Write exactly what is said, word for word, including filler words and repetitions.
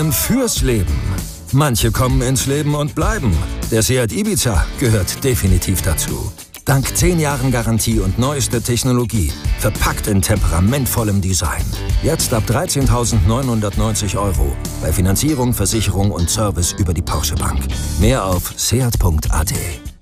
einem fürs Leben. Manche kommen ins Leben und bleiben. Der Seat Ibiza gehört definitiv dazu. Dank zehn Jahren Garantie und neueste Technologie, verpackt in temperamentvollem Design. Jetzt ab dreizehntausendneunhundertneunzig Euro. Bei Finanzierung, Versicherung und Service über die Porsche Bank. Mehr auf seat punkt a t.